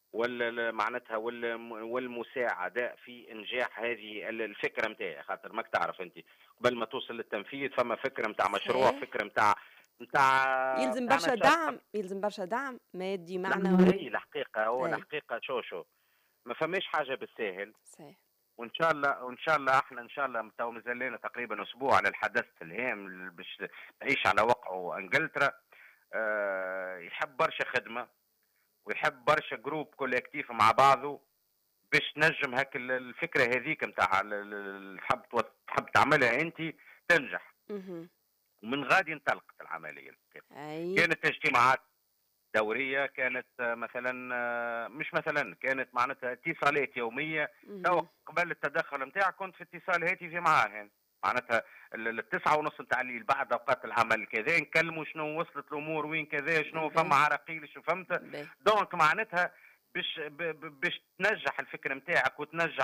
معناتها والمساعدة في إنجاح هذه الفكرة نتاعي، خاطر ماك تعرف أنت قبل ما توصل للتنفيذ فما فكرة نتاع مشروع، صحيح. فكرة نتاع يلزم برشا نشاط. دعم، يلزم برشا دعم مادي هي معنوي. الحقيقة، هو أي. الحقيقة شوشو ما فماش حاجة بالساهل. صحيح. وان شاء الله احنا ان شاء الله تو مازال لنا تقريبا اسبوع على الحدث الهام اللي باش تعيش على وقعه انجلترا. يحب برشا خدمه، ويحب برشا جروب كوليكتيف مع بعضه باش تنجم هاك الفكره هذيك نتاع تحب تعملها انت تنجح. اهم. ومن غادي انطلقت العمليه. أي. كانت اجتماعات دوريه، كانت مثلا مش مثلا كانت معناتها اتصالات يوميه. تو اهم. قبل التدخل نتاعك كنت في اتصال هاتفي معاه، معناتها التسعة ونص نتاع الليل بعد اوقات العمل كذا نكلموا شنو وصلت الامور وين كذا شنو باهي. فما عراقيل شو فهمت. باهي. دونك معناتها باش تنجح الفكره نتاعك وتنجح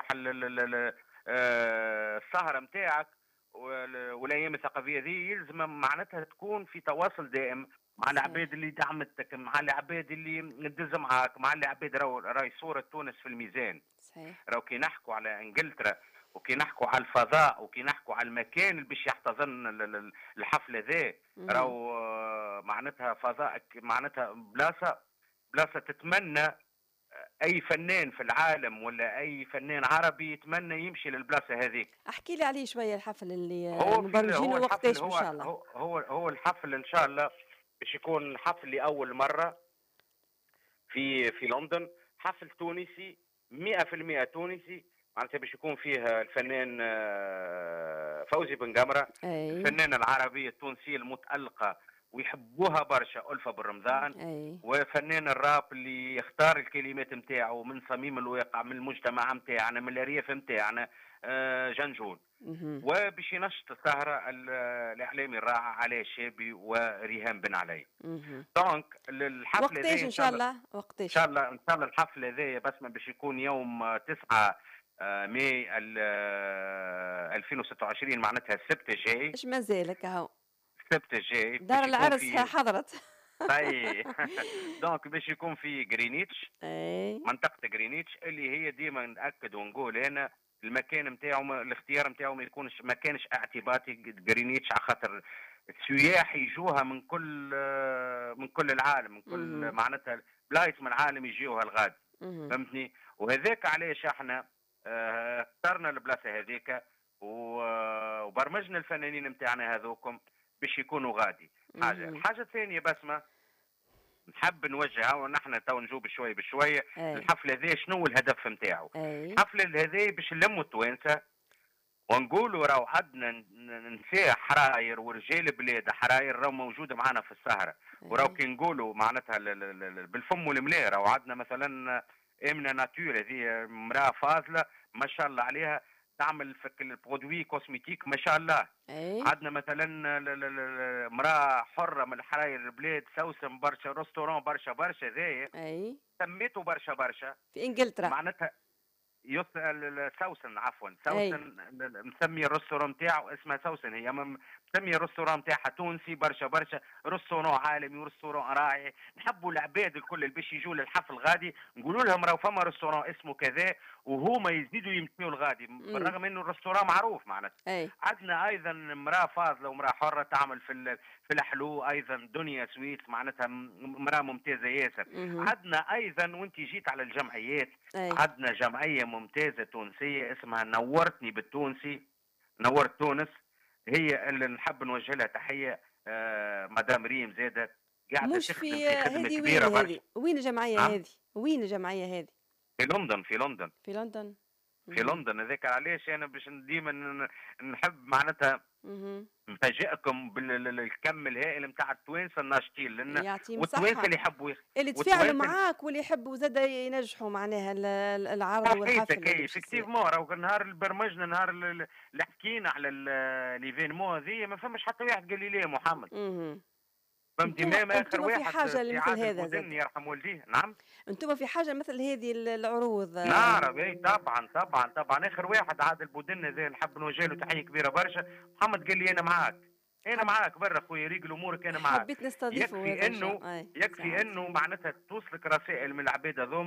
السهره نتاعك والايام الثقافيه ذي يلزم معناتها تكون في تواصل دائم مع العباد صحيح. اللي دعمتك، مع العباد اللي تدز معاك، مع العباد راهي صورة تونس في الميزان. صحيح. راهو كي نحكوا على انجلترا وكي نحكوا على الفضاء وكي نحكوا على المكان اللي باش يحتضن الحفلة ذا، اهم. راهو معناتها فضاء، معناتها بلاصة تتمنى اي فنان في العالم ولا اي فنان عربي يتمنى يمشي للبلاصة هذيك. احكِ لي عليه شوية الحفل اللي هو مبرمجينه الحفل، وقتاش إن هو شاء الله؟ هو هو, هو الحفل ان شاء الله باش يكون حفل لاول مره في لندن. حفل تونسي 100% تونسي، معناتها باش يكون فيه الفنان فوزي بن قمرة، أي. الفنانة العربية التونسية المتألقة ويحبوها برشا ألفة بالرمضان، أي. وفنان الراب اللي يختار الكلمات نتاعو من صميم الواقع، من المجتمع نتاعنا، من الأرياف نتاعنا، جنجون. اهم. وباش ينشط السهرة الإعلامي الرائع علاء الشابي وريهام بن علي. اهم. دونك الحفلة وقتاش ذي إن إن شاء شاء الله، الله؟ ان وقتاش؟ شاء الله ان شاء الله الحفل هذايا بسمة باش يكون يوم 9 ماي 2026، معناتها السبت الجاي. إيش مازالك أهو. السبت الجاي دار باش يكون العرس في حضرت. طي دونك باش يكون في جرينيتش، أي. منطقة جرينيتش اللي هي ديما نأكد ونقول هنا المكان نتاعو الاختيار نتاعو ما يكونش ما كانش اعتباطي جرينيتش، على خاطر السياح يجوها من كل العالم، من كل اهم. معناتها بلايص من العالم يجيوها الغاد. اهم. فهمتني؟ وهذاك علاش احنا اخترنا البلاصه هذيك وبرمجنا الفنانين نتاعنا هذوكم باش يكونوا غادي. اهم. الحاجه الثانيه بسمه نحب نوجهها ونحن تو نجوب شوي بشويه. أي. الحفله ذي شنو الهدف نتاعو؟ أي. الحفله هذه باش نلموا التوانسه ونقولوا راهو عندنا نساء حراير ورجال بلاد حراير راهو موجوده معنا في السهره. وراهو أي. كي نقولوا معناتها بالفم والملاء راهو عندنا مثلا امنه ناتور، هذه امراه فاضله ما شاء الله عليها، تعمل في البرودوي كوسميتيك ما شاء الله. أي. عندنا مثلا امراه حره من الحراير البلاد، سوسن برشا ريستوران برشا برشا ذايا أي. سميته برشا برشا. في إنجلترا. معناتها سوسن، عفوا أي. سوسن مسمي الريستوران نتاعو اسمها سوسن، هي مسمي الريستوران نتاعها تونسي برشا برشا، ريستوران عالمي وريستوران راعي. نحبوا العباد الكل اللي باش يجوا للحفل غادي نقولوا لهم راهو فما ريستوران اسمه كذا وهما يزيدوا يمشيوا الغادي إمم. بالرغم انه الريستوران معروف معناتها. أي. عندنا ايضا امراه فاضله وامراه حره تعمل في الحلو، ايضا دنيا سويت معناتها امراه ممتازه ياسر. اهم. عندنا ايضا وانت جيت على الجمعيات، أي. عندنا جمعية ممتازة تونسية اسمها نورتني بالتونسي، نورت تونس، هي اللي نحب نوجه لها تحية. مدام ريم زادة قاعدة مش تخدم في في خدمة هذه وين كبيرة برشا. هذه؟ وين الجمعية نعم، هذه؟ وين الجمعية هذه؟ في لندن، في لندن، في لندن؟ في اهم. لندن. هذاك علاش أنا باش ديما نحب معناتها اهم. نفاجئكم بالكم الهائل نتاع التوانسة الناشطين لنا، يعطيهم والتوانسة الصحة. اللي يحبوا اللي تفاعلوا والتوانسة معاك واللي يحبوا زادا ينجحوا معناها العرض صحيتك. والحفل اللي اي باش يصير. افكتيفمون راهو نهار اللي برمجنا، نهار اللي حكينا على ليفينمون هذيا ما فماش حتى واحد قال لي ليه محمد. اهم. فهمتي؟ أنتم ما اخر أنتم في واحد حاجة سي لمثل عادل هذا بودن زادا. يرحم والديه. نعم، أنتم في حاجة مثل هذه العروض. نعرف. اي طبعا طبعا طبعا، اخر واحد عادل بودن زي نحب نوجه له تحيه كبيره برشا. محمد قال لي انا معاك، انا حب معاك برا خويا ريق الامورك انا معاك. حبيت نستضيفه يكفي هذا انه أي يكفي سعادة. انه معناتها توصلك رسائل من العباد هذوما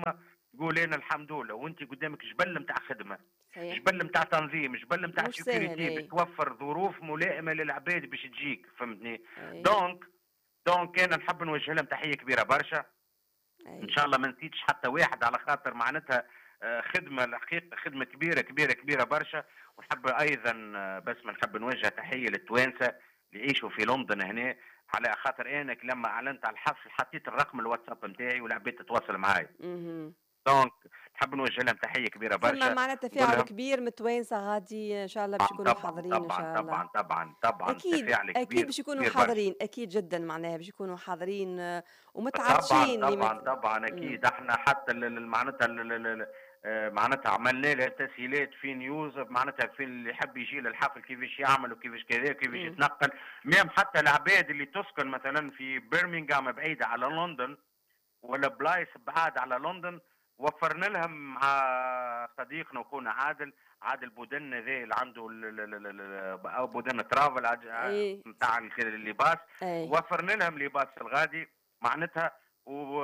تقول انا الحمد لله، وانت قدامك جبل نتاع خدمه، صحيح. جبل نتاع تنظيم، جبل نتاع مش ساهل. سيكوريتي، باش أي. توفر ظروف ملائمه للعباد باش تجيك، فهمتني؟ أي. دونك انا نحب نوجه لهم تحيه كبيره برشا. ان أي. شاء الله ما نسيتش حتى واحد، على خاطر معناتها خدمه الحقيقه، خدمه كبيره كبيره كبيره برشا. ونحب ايضا بس ما نحب نوجه تحيه للتوانسه اللي يعيشوا في لندن هنا، على خاطر انا لما اعلنت على الحفل حطيت الرقم الواتساب نتاعي والعباد تتواصل معي. اهم. دونك نحب نوجه لهم تحيه كبيره ثم برشا. معناها نقول تفاعل لهم كبير من التوانسة غادي إن شاء الله باش طبعا يكونوا طبعا حاضرين إن طبعا شاء الله. طبعا طبعا طبعا أكيد، تفاعل أكيد كبير باش يكونوا كبير برشا. حاضرين، أكيد جدًا معناها باش يكونوا حاضرين طبعا ومتعطشين طبعا طبعا إمم. اكيد احنا حتى معناتها معناتها عملنا له تسهيلات في نيوز، معناتها في اللي يحب يجي للحفل كيفاش يعمل وكيفاش كذا وكيفاش إمم. يتنقل. ميم حتى العباد اللي تسكن مثلا في برمنغهام بعيده على لندن، ولا بلايص بعاد على لندن، وفرنا لهم مع صديقنا وكونا عادل بودن ذا اللي عنده او بودن ترافل أي. نتاع اللباس. أي. وفرنا لهم لباس الغادي معناتها، و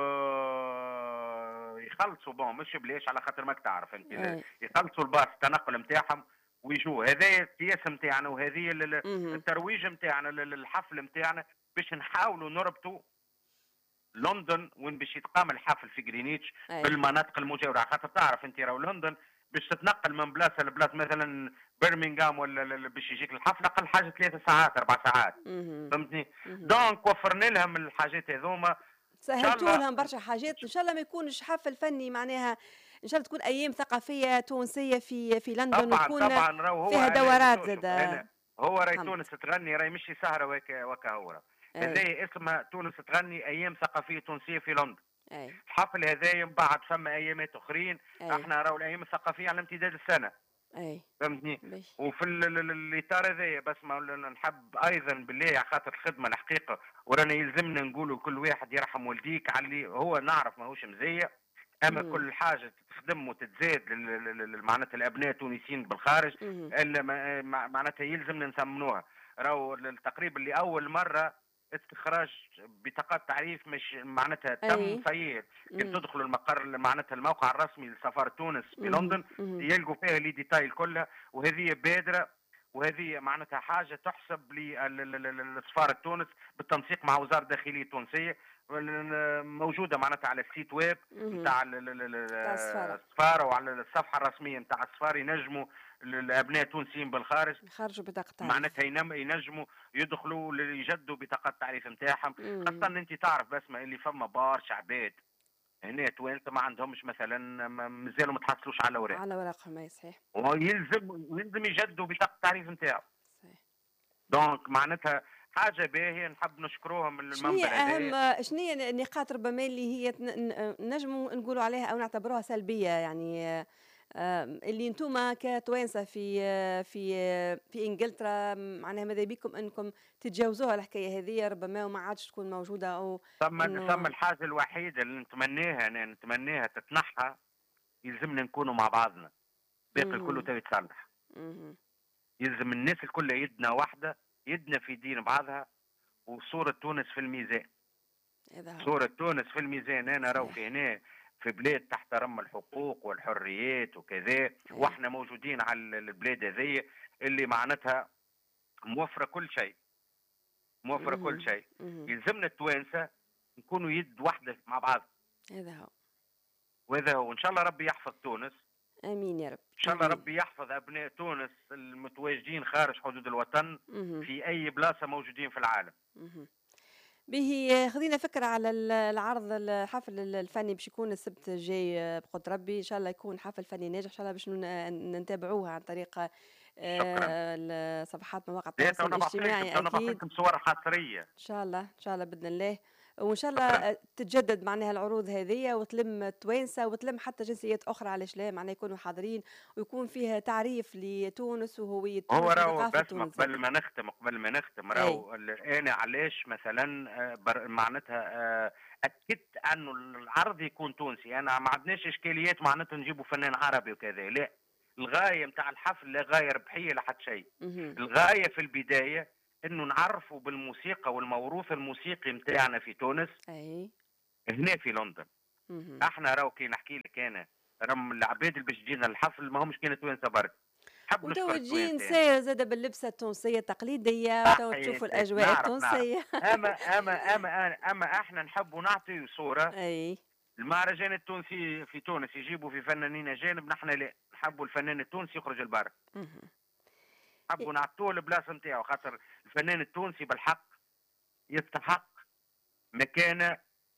يخلصوا بون مش بلاش، على خاطر ماك تعرف انت أي. يخلصوا الباص التنقل نتاعهم ويجوا. هذا السياسه نتاعنا وهذه اهم. الترويج نتاعنا للحفل نتاعنا، باش نحاولوا نربطوا لندن وين باش يتقام الحفل في جرينيتش أي. بالمناطق المجاوره، خاطر تعرف انت راهو لندن باش تتنقل من بلاصه لبلاصه، مثلا برمنغهام ولا باش يجيك الحفل اقل حاجه 3 ساعات 4 ساعات، اهم. فهمتني؟ اهم. دونك وفرنا لهم الحاجات هذوما. ان شاء سهّلتوا الله لهم برشا حاجات، إن شاء الله ما يكونش حفل فني معناها إن شاء الله تكون أيام ثقافية تونسية في لندن طبعا وتكون طبعا راهو هو فيها انا دورات شوف زادة. انا هو راهي فهمت. تونس تغني، راهي مش سهره وكا هو. أي. هذه اسمها تونس تغني ايام ثقافيه تونسيه في لندن. أي. الحفل هذايا من بعد فما ايامات اخرين، أي. احنا راهو الايام الثقافيه على امتداد السنه، أي. فهمتني؟ باهي. وفي الاطار هذايا بس ما نحب ايضا بالله على خاطر الخدمه الحقيقه، ورانا يلزمنا نقولوا كل واحد يرحم والديك على اللي هو نعرف ماهوش مزية، اما إمم. كل حاجه تخدم وتتزاد معناتها الابناء التونسيين بالخارج، اهم. الا معناتها يلزمنا نسمنوها. راهو التقريب اللي اول مره استخراج بطاقات تعريف مش معناتها تم أي. فيل. كنت إمم. تدخلوا المقر معناتها الموقع الرسمي لسفاره تونس في اهم. لندن، اهم. يلقوا فيها لي ديتايل كلها، وهذه بادره، وهذه معناتها حاجه تحسب لسفاره تونس بالتنسيق مع وزاره الداخليه التونسيه، موجوده معناتها على السيت ويب اهم. نتاع تاع السفارة. السفاره، وعلى الصفحه الرسميه نتاع السفاره ينجموا الابناء التونسيين بالخارج يخرجوا بطاقة تعريف. معناتها ينجموا يدخلوا يجدوا بطاقات التعريف نتاعهم. خاصه إمم. انت تعرف بسمه اللي فما برشا عباد هنا توانسه ما عندهمش مثلا مازالوا ما تحصلوش على الاوراق، على ورقهم أي صحيح. ويلزم يجدوا بطاقه التعريف نتاعو. صحيح. دونك معناتها حاجه باهيه، نحب نشكروهم من شنيا المنبر هذايا. أهم شنيا النقاط ربما اللي هي نجموا نقولوا عليها أو نعتبروها سلبية يعني اللي أنتم كتوانسة في إنجلترا معناها ماذا بيكم أنكم تتجاوزوها الحكاية هذية ربما وما عادش تكون موجودة أو ثم إنه الحاجه الوحيده اللي نتمناها، انا نتمناها تتنحى، يلزمنا نكونوا مع بعضنا، باقي الكل اهم. تو يتصلح. اهم. يلزم الناس الكل يدنا واحده، يدنا في دين بعضها، وصورة تونس في الميزان. هذا هو. صورة تونس في الميزان، أنا راهو في صحيح. هنا في بلاد تحت رم الحقوق والحريات وكذا، أي. واحنا موجودين على البلاد هذه اللي معناتها موفرة كل شيء، موفرة كل اهم. شيء. اهم. يلزمنا التوانسة نكونوا يد واحدة مع بعض، هذا هو. وهذا هو. إن شاء الله ربي يحفظ تونس، آمين يا رب. إن شاء الله آمين. ربي يحفظ أبناء تونس المتواجدين خارج حدود الوطن اهم. في أي بلاصة موجودين في العالم. اهم. باهي خذينا فكرة على العرض الحفل الفني باش يكون السبت الجاي بقدر ربي إن شاء الله يكون حفل فني ناجح إن شاء الله باش نتابعوه عن طريق شكرا. صفحات مواقع لا التواصل الاجتماعي تو نبعث أكيد. لكم صور حصرية. إن شاء الله إن شاء الله بإذن الله وإن شاء الله شكرا. تتجدد معناها العروض هذية وتلم التوانسة وتلم حتى جنسيات أخرى علاش لا معناها يكونوا حاضرين ويكون فيها تعريف لتونس وهوية هو تونس راهو وثقافة بسمة تونس زادة. قبل ما نختم أي. راهو انا علاش مثلا معناتها اكدت انه العرض يكون تونسي. انا ما عندناش اشكاليات معناتها نجيبوا فنان عربي وكذا، لا. الغايه نتاع الحفل لا غايه ربحيه لحد شيء. مهم. الغايه في البدايه انه نعرفوا بالموسيقى والموروث الموسيقي نتاعنا في تونس، أي. هنا في لندن. مهم. احنا راهو كي نحكي لك انا، راهم العباد اللي باش تجينا الحفل ما همش كانوا توانسه برك. نحب وتوا نشكر تجي التوانسه يعني. نساء زاده باللبسه التونسيه التقليديه وتوا تشوفوا صحيتك، الاجواء نعرف. التونسيه. اما احنا نحبوا نعطي صوره. اي. المهرجان التونسي في تونس يجيبوا في فنانين اجانب، نحن لا نحبوا الفنان التونسي يخرج البر. مهم. نحبوا نعطوه البلاصه نتاعو، خاطر الفنان التونسي بالحق يستحق مكانه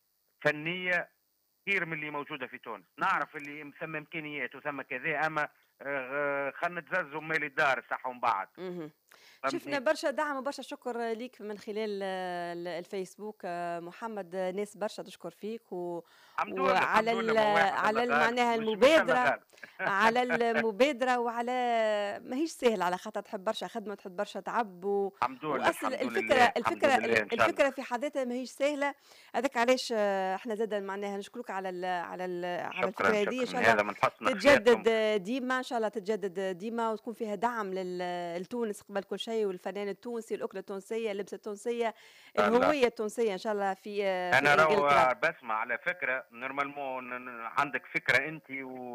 فنيه كثير من اللي موجوده في تونس. نعرف اللي ثم امكانيات وثم كذا، اما خلينا نتزازوا مال الدار صح ومن بعد. مهم. شفنا فهمتني؟ برشا دعم وبرشا شكر ليك من خلال الفيسبوك محمد، ناس برشا تشكر فيك الحمد لله، وعلى الحمد لله، ما واحد الله غالب، معناها مش الله المبادرة، غالب. على المبادرة وعلى ماهيش سهلة، على خاطر تحب برشا خدمة، تحب برشا تعب الحمد لله، وأصل الحمد الفكرة لله، الحمد لله، ان شاء الله. الفكرة في حداتها ماهيش سهلة. هذاك علاش احنا زاد معناها نشكرك على على شكرا، الفكرة هذه، إن شكرا، شاء الله هذا من حسن اخلاقكم. تتجدد ديما، ان شاء الله تتجدد ديما وتكون فيها دعم لتونس قبل كل شيء، والفنان التونسي، الاكله التونسيه، اللبسه التونسيه، الله. الهويه التونسيه ان شاء الله في انا انجلترا. بسمع على فكره نورمالمون عندك فكره انت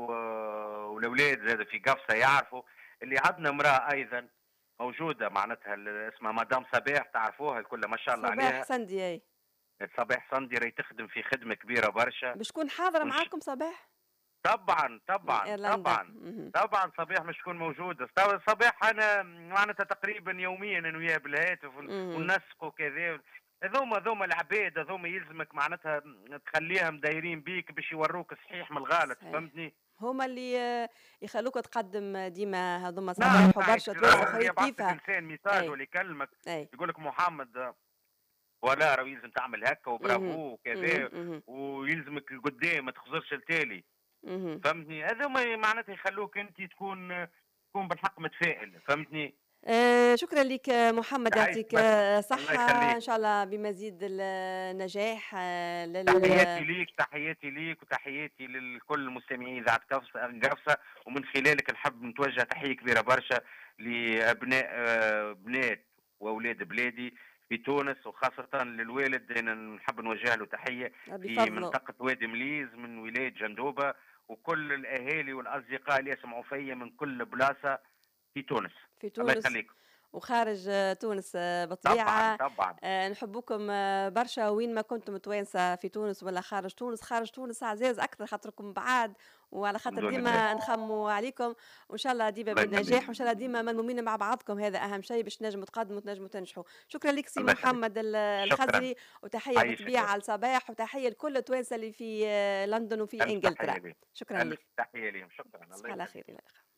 والاولاد زاد في قفصه يعرفوا اللي عندنا امراه ايضا موجوده معناتها اسمها مدام صباح، تعرفوها الكل ما شاء الله صباح عليها. سندي اي. صباح صندي راهي تخدم في خدمه كبيره برشا. باش تكون حاضره معاكم صباح طبعا من طبعا ايرلندا. طبعا. طبعا صباح مش تكون موجوده. صباح انا معناتها تقريبا يوميا انا وياه بالهاتف وننسق وكذا. هذوما العباد هذوما يلزمك معناتها تخليهم دايرين بيك باش يوروك صحيح من الغلط. صحيح. فهمتني؟ هما اللي يخلوك تقدم ديما، هذوما نعم صباح وبرشا توانسه اخرين يبعث لك كيفها. انسان ميساج اي ولا يكلمك اي. يقول لك محمد ولا راه يلزم تعمل هكا وبرافو وكذا، مهم. ويلزمك لقدام ما تخزرش التالي. مهم. فهمتني؟ هذوما معناتها يخلوك انت تكون بالحق متفائل. فهمتني؟ شكرا لك محمد، تعيش يعطيك بس. الله صحة يخليك. إن شاء الله بمزيد النجاح تحياتي ليك، تحياتي ليك، وتحياتي لكل المستمعين اذاعه قفصه. ومن خلالك نحب نتوجه تحيه كبيره برشا لابناء بنات واولاد بلادي في تونس، وخاصه للوالد أنا نحب نوجه له تحيه في بفضله منطقه وادي مليز من ولايه جندوبه، وكل الاهالي والاصدقاء اللي يسمعوا فيا من كل بلاصه في تونس. في الله تونس يخليك. وخارج تونس طبعا بالطبيعة. طبعا. نحبكم برشا وين ما كنتم توانسة، في تونس ولا خارج تونس. خارج تونس عزاز أكثر خاطركم بعاد، وعلى خاطر الحمد لله. ديما نخموا عليكم، وإن شاء الله ديما الله يخليك. بالنجاح، وإن شاء الله ديما ملمومين مع بعضكم، هذا أهم شيء باش تنجموا تقدموا وتنجموا تنجحوا. شكرا لك سي الله يخليك. محمد شكرا. الخزري، وتحية عايشك بالطبيعة يا على الصباح، وتحية لكل التوانسة اللي في لندن وفي ألف إنجلترا. تحية لي. شكرا ألف لك. تحية ليهم. شكرا. تصبح الله على يخليك. خير. إلى اللقاء.